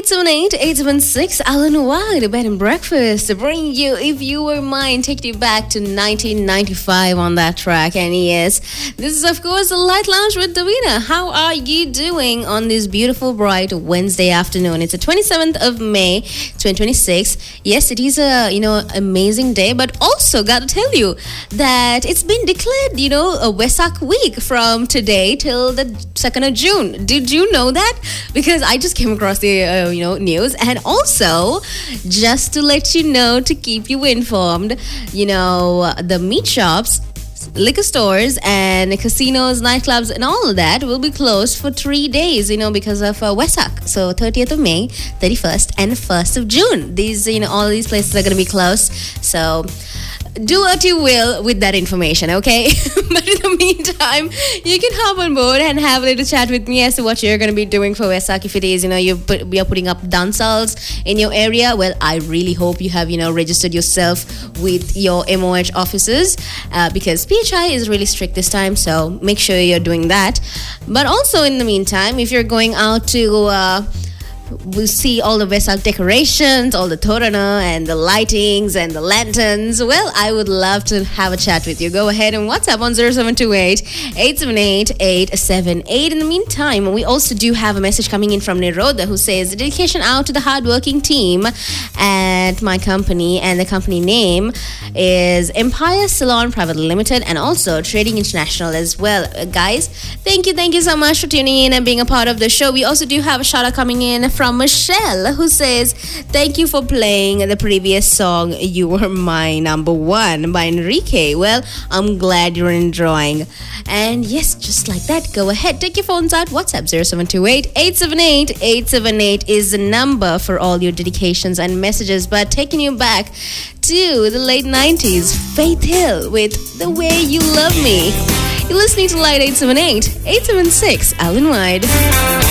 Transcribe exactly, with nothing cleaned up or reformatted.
eight seven eight, eight seven six, Alan White, Bed and Breakfast, bring you If You Were Mine, take you back to nineteen ninety-five on that track. And yes, this is of course the Light Lounge with Davina. How are you doing on this beautiful, bright Wednesday afternoon? It's the twenty-seventh of May, twenty twenty-six. Yes, it is a, you know, amazing day, but also got to tell you that it's been declared, you know, a Wesak week from today till the second of June. Did you know that? Because I just came across the uh, you know news. And also, just to let you know, to keep you informed, you know, the meat shops, liquor stores and casinos, nightclubs and all of that will be closed for three days, you know, because of uh, Wesak. So thirtieth of May, thirty-first and first of June. These, you know, all these places are going to be closed. So do what you will with that information, okay? But in the meantime, you can hop on board and have a little chat with me as to what you're going to be doing for Wesak. If it is, you know, you put, we are putting up dancehals in your area, well, I really hope you have, you know, registered yourself with your M O H officers uh, because P H I is really strict this time, so make sure you're doing that. But also in the meantime, if you're going out to Uh, we'll see all the Wesak decorations, all the torana and the lightings and the lanterns. Well, I would love to have a chat with you. Go ahead and WhatsApp on zero seven two eight, eight seven eight, eight seven eight. In the meantime, we also do have a message coming in from Nirodha who says, dedication out to the hardworking team at my company, and the company name is Empire Salon Private Limited and also Trading International as well. Uh, guys, thank you, thank you so much for tuning in and being a part of the show. We also do have a shout out coming in from Michelle who says, thank you for playing the previous song You Were My Number One by Enrique. Well, I'm glad you're enjoying. And yes, just like that, go ahead, take your phones out. WhatsApp zero seven two eight, eight seven eight, eight seven eight is the number for all your dedications and messages. But taking you back to the late nineties, Faith Hill with The Way You Love Me. You're listening to Light eight seven eight, eight seven six, Alan White.